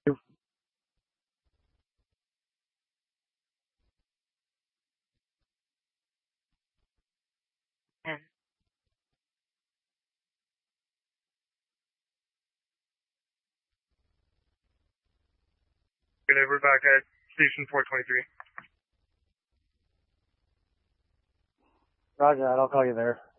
And Good day, we're back at station 423. Roger that, I'll call you there.